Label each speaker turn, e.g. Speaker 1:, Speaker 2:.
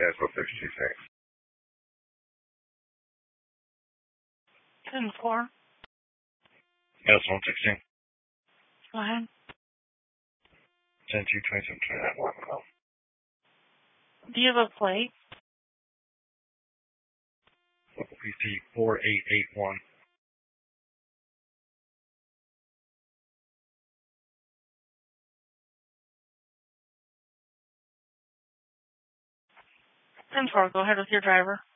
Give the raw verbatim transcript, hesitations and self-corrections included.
Speaker 1: That's what six two six.
Speaker 2: ten four.
Speaker 1: Yes, one sixteen.
Speaker 2: Go ahead.
Speaker 1: ten two twenty-seven twenty-nine.
Speaker 2: Do you have a plate?
Speaker 1: P T four eight eight one.
Speaker 2: ten four. Go ahead with your driver.